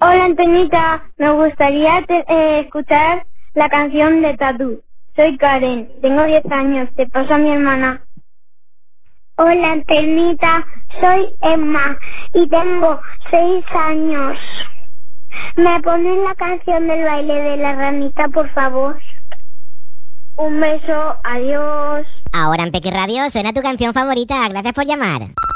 Hola, Antenita. Me gustaría escuchar la canción de Tatú. Soy Karen, tengo 10 años. Te paso a mi hermana. Hola, Antenita. Soy Emma y tengo 6 años. ¿Me pones la canción del baile de la ranita, por favor? Un beso, adiós. Ahora en Peque Radio suena tu canción favorita. Gracias por llamar.